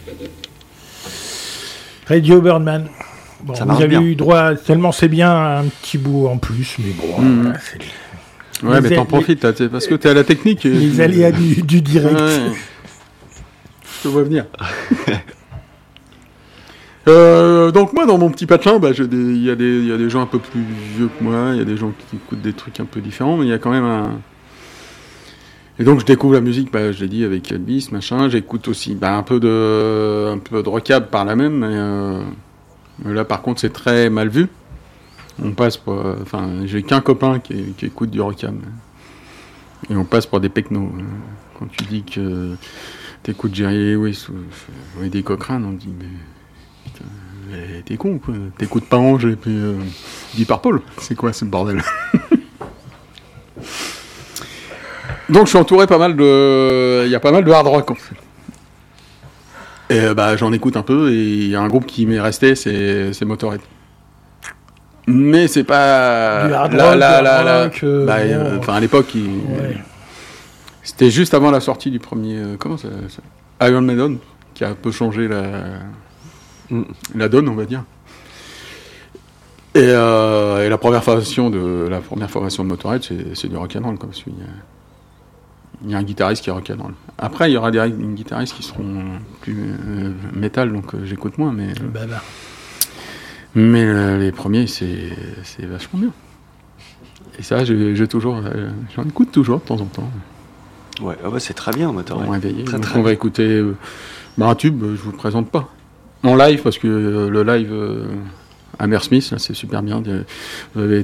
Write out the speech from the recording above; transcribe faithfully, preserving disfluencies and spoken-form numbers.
Radio Birdman. Bon, Ça vous marche avez bien. eu droit, tellement c'est bien, à un petit bout en plus, mais bon, Mmh. voilà, c'est Ouais, Les mais t'en a- profites, là, t'sais, parce que t'es à la technique. et- les aléas du, du direct. Ouais. Je te vois venir. Euh, donc moi, dans mon petit patelin, bah, j'ai des- il y, a des- il y a des gens un peu plus vieux que moi, il y a des gens qui écoutent des trucs un peu différents, mais il y a quand même un... Et donc je découvre la musique, bah, je l'ai dit, avec Elvis, machin. J'écoute aussi bah, un peu de un peu de rockab par la même, mais, euh, mais là par contre c'est très mal vu. On passe pour... euh, Enfin, j'ai qu'un copain qui, qui écoute du rockab. Et on passe pour des pecnos. Quand tu dis que t'écoutes Jerry Lewis ou, ou Eddie Cochrane, on dit mais... Putain, mais t'es con quoi. T'écoutes pas Ange et puis euh, Deep Purple. C'est quoi ce bordel? Donc je suis entouré pas mal de... Il y a pas mal de hard rock en fait. Et euh, bah j'en écoute un peu et il y a un groupe qui m'est resté, c'est, c'est Motorhead. Mais c'est pas... Du hard la- rock, la- du la- hard la- rock, euh, bah, bon. euh, enfin à l'époque, il- Ouais. c'était juste avant la sortie du premier... euh, comment ça, ça Iron Maiden, qui a un peu changé la, Mm. la donne, on va dire. Et, euh, et la première formation de la première formation de Motorhead, c'est, c'est du rock'n'roll, quoi, parce qu'il y a, il y a un guitariste qui est rock'n'roll. Après, il y aura des guitaristes qui seront plus euh, métal, donc euh, j'écoute moins, mais euh, Bah, bah. mais euh, les premiers, c'est, c'est vachement bien. Et ça, j'ai, j'ai toujours, euh, j'en écoute toujours de temps en temps. Ouais, ah bah, c'est très bien, Motorhead. Pour me réveiller. Très, Donc, très on va écouter euh, bah, un tube, euh, je vous le présente pas. En live, parce que euh, le live euh, Hammersmith, là, c'est super bien. Vous avez